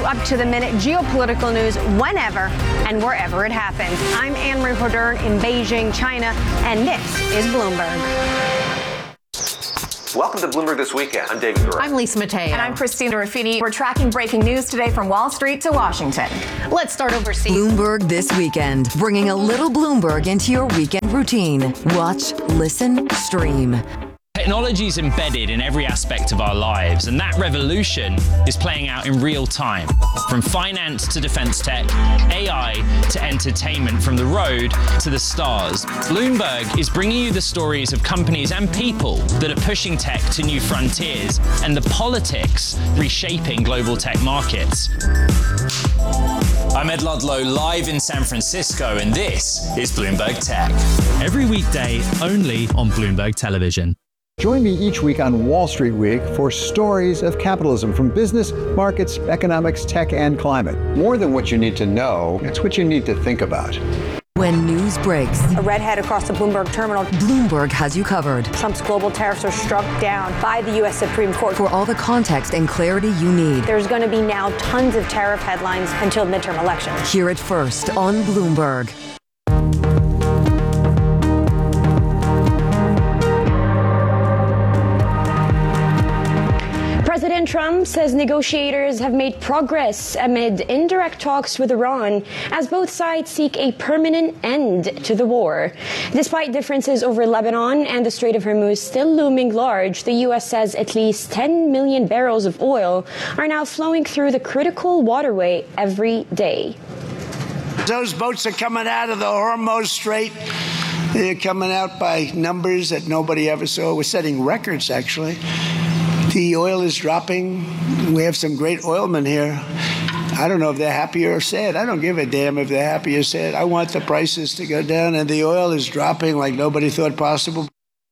up-to-the-minute geopolitical news whenever and wherever it happens. I'm Anne-Marie Hodern in Beijing, China, and this is Bloomberg. Welcome to Bloomberg This Weekend. I'm David Gura. I'm Lisa Mateo. And I'm Christina Ruffini. We're tracking breaking news today from Wall Street to Washington. Let's start overseas. Bloomberg This Weekend, bringing a little Bloomberg into your weekend routine. Watch, listen, stream. Technology is embedded in every aspect of our lives, and that revolution is playing out in real time. From finance to defense tech, AI to entertainment, from the road to the stars. Bloomberg is bringing you the stories of companies and people that are pushing tech to new frontiers and the politics reshaping global tech markets. I'm Ed Ludlow, live in San Francisco, and this is Bloomberg Tech. Every weekday, only on Bloomberg Television. Join me each week on Wall Street Week for stories of capitalism from business, markets, economics, tech, and climate. More than what you need to know, it's what you need to think about. When news breaks, A redhead across the Bloomberg terminal. Bloomberg has you covered. Trump's global tariffs are struck down by the U.S. Supreme Court. For all the context and clarity you need, There's going to be now tons of tariff headlines until midterm elections. hear it first on Bloomberg. President Trump says negotiators have made progress amid indirect talks with Iran as both sides seek a permanent end to the war. Despite differences over Lebanon and the Strait of Hormuz still looming large, the U.S. says at least 10 million barrels of oil are now flowing through the critical waterway every day. Those boats are coming out of the Hormuz Strait. They're coming out by numbers that nobody ever saw. We're setting records, actually. The oil is dropping. We have some great oilmen here. I don't know if they're happy or sad. I don't give a damn if they're happy or sad. I want the prices to go down, and the oil is dropping like nobody thought possible.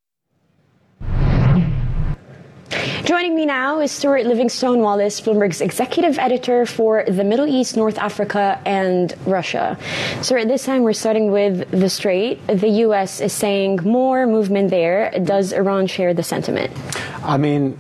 Joining me now is Stuart Livingstone Wallace, Bloomberg's executive editor for the Middle East, North Africa, and Russia. Stuart, this time we're starting with the Strait. The U.S. is saying more movement there. Does Iran share the sentiment? I mean,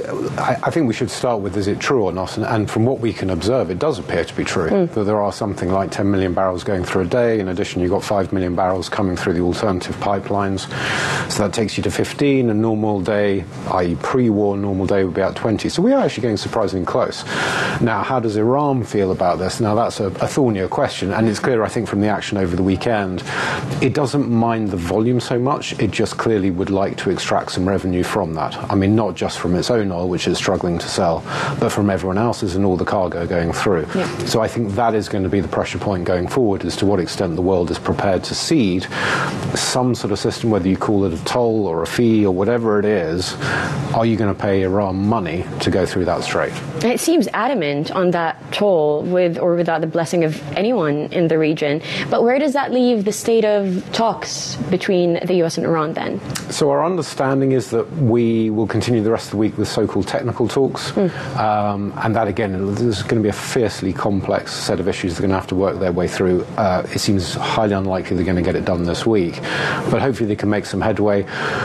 I think we should start with, is it true or not? And from what we can observe, it does appear to be true, that there are something like 10 million barrels going through a day. In addition, you've got 5 million barrels coming through the alternative pipelines. So that takes you to 15. A normal day, i.e. pre-war normal day, would be at 20. So we are actually getting surprisingly close. Now, how does Iran feel about this? Now, that's a thornier question. And it's clear, I think, from the action over the weekend, it doesn't mind the volume so much. It just clearly would like to extract some revenue from that. I mean, not just from its own oil, which it's struggling to sell, but from everyone else's and all the cargo going through. Yeah. So I think that is going to be the pressure point going forward, as to what extent the world is prepared to cede some sort of system, whether you call it a toll or a fee or whatever it is. Are you going to pay Iran money to go through that strait? It seems adamant on that toll, with or without the blessing of anyone in the region. But where does that leave the state of talks between the U.S. and Iran then? So our understanding is that we will continue the rest of the week with so-called technical talks. And that, again, there's going to be a fiercely complex set of issues they're going to have to work their way through. It seems highly unlikely they're going to get it done this week. But hopefully they can make some headway.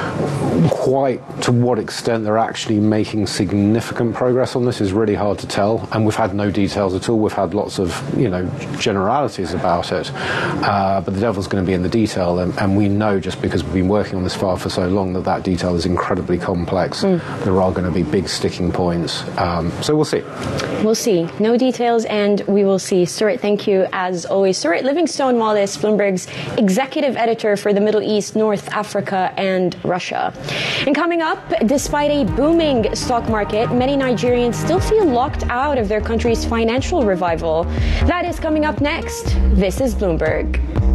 Quite to what extent they're actually making significant progress on this is really hard to tell. And we've had no details at all. We've had lots of, generalities about it. But the devil's going to be in the detail. And we know, just because we've been working on this file for so long, that detail is incredibly complex. There are going to be big sticking points. So we'll see. We'll see. No details, and we will see. Stuart, thank you as always. Stuart Livingstone Wallace, Bloomberg's executive editor for the Middle East, North Africa, and Russia. And coming up, despite a booming stock market, many Nigerians still feel locked out of their country's financial revival. That is coming up next. This is Bloomberg.